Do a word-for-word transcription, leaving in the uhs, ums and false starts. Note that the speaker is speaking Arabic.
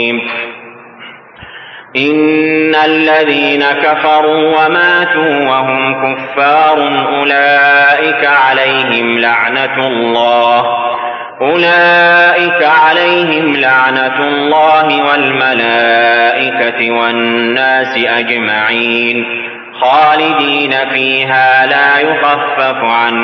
إن الذين كفروا وماتوا وهم كفار أولئك عليهم لعنة الله أولئك عليهم لعنة الله والملائكة والناس أجمعين خالدين فيها لا يخفف عنهم